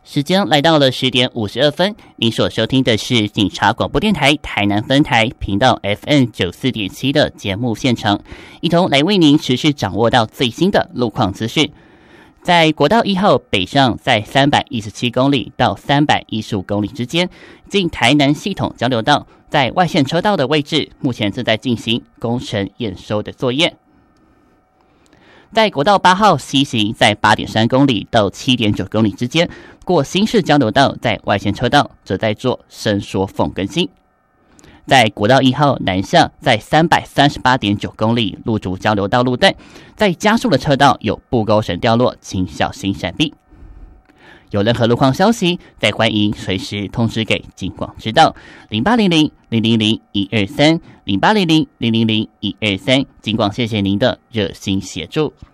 时间来到了10点52分，您所收听的是警察广播电台台南分台频道 FM 94.7的节目现场，一同来为您持续掌握到最新的路况资讯。在国道1号北上，在317公里到315公里之间，进台南系统交流道，在外线车道的位置，目前正在进行工程验收的作业。在国道8号西行，在8.3公里到7.9公里之间，过新市交流道，在外线车道则在做伸缩缝更新。在国道1号南下，在338.9公里路竹交流道路段，在加速的车道有布钩绳掉落，请小心闪避。有任何路况消息，再欢迎随时通知给警广知道0800-000-123 0800-000-123，警广谢谢您的热心协助。